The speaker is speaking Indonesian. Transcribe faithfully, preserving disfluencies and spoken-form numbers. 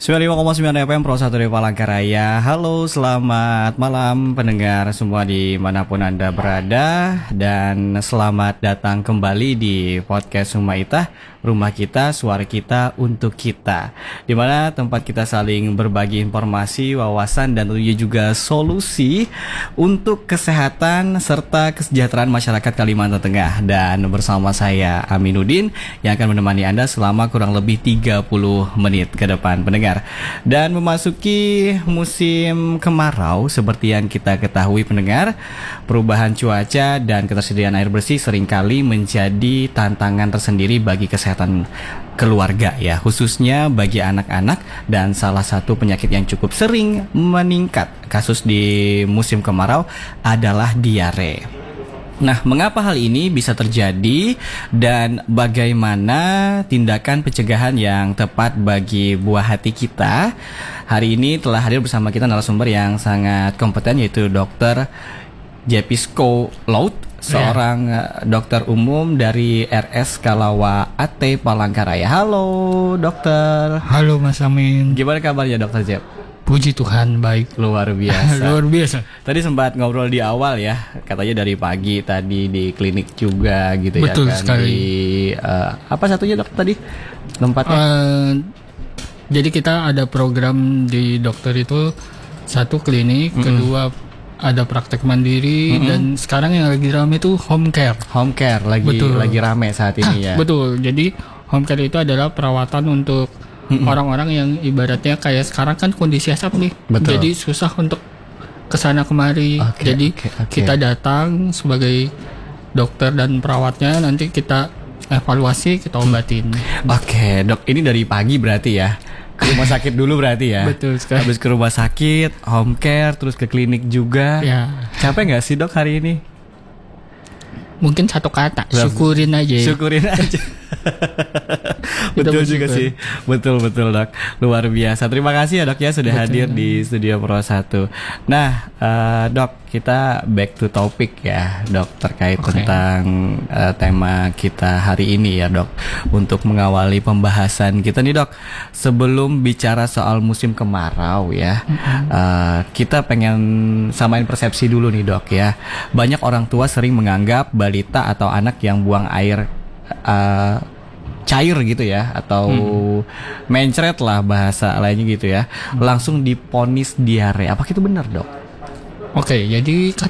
sembilan puluh lima koma sembilan F M Pro satu dari Palangkaraya. Halo, selamat malam pendengar semua dimanapun Anda berada. Dan selamat datang kembali di podcast Humaitah, rumah kita, suara kita, untuk kita, dimana tempat kita saling berbagi informasi, wawasan, dan tentunya juga solusi untuk kesehatan serta kesejahteraan masyarakat Kalimantan Tengah. Dan bersama saya Aminuddin yang akan menemani Anda selama kurang lebih tiga puluh menit ke depan pendengar. Dan memasuki musim kemarau, seperti yang kita ketahui pendengar, perubahan cuaca dan ketersediaan air bersih seringkali menjadi tantangan tersendiri bagi kesehatan keluarga ya, khususnya bagi anak-anak. Dan salah satu penyakit yang cukup sering meningkat kasus di musim kemarau adalah diare. Nah, mengapa hal ini bisa terjadi dan bagaimana tindakan pencegahan yang tepat bagi buah hati kita? Hari ini telah hadir bersama kita narasumber yang sangat kompeten, yaitu Dokter Jepisko Laut, seorang ya. dokter umum dari R S Kalawa A T Palangkaraya. Halo, dokter. Halo, Mas Amin. Gimana kabarnya, Dokter Jep? Puji Tuhan, baik. Luar biasa. Luar biasa. Tadi sempat ngobrol di awal ya, katanya dari pagi tadi di klinik juga gitu. Betul ya kan. sekali. Di uh, apa satunya dok tadi tempatnya? Uh, jadi kita ada program di dokter itu, satu klinik, mm-hmm. kedua ada praktek mandiri, mm-hmm. dan sekarang yang lagi rame itu home care. Home care lagi Betul. lagi rame saat ini ya. Betul. Jadi home care itu adalah perawatan untuk Mm-mm. orang-orang yang ibaratnya kayak sekarang kan kondisi asap nih. Betul. Jadi susah untuk kesana kemari. Okay, Jadi okay, okay. kita datang sebagai dokter dan perawatnya, nanti kita evaluasi, kita obatin. Oke, okay, dok, ini dari pagi berarti ya. Ke rumah sakit dulu berarti ya. Betul sekali. Habis ke rumah sakit, home care, terus ke klinik juga. Ya. Capek nggak sih dok hari ini? Mungkin satu kata, syukurin aja. Syukurin aja. Betul juga sih. Betul betul dok. Luar biasa. Terima kasih ya dok ya sudah betul. hadir di Studio Pro satu. Nah uh, dok, kita back to topic ya dok, terkait okay. tentang uh, tema kita hari ini ya dok. Untuk mengawali pembahasan kita nih dok, sebelum bicara soal musim kemarau ya, mm-hmm. uh, kita pengen samain persepsi dulu nih dok ya. Banyak orang tua sering menganggap balita atau anak yang buang air uh, cair gitu ya, atau hmm. mencret lah bahasa lainnya gitu ya, hmm. langsung diponis diare. Apakah itu benar dok? Oke, jadi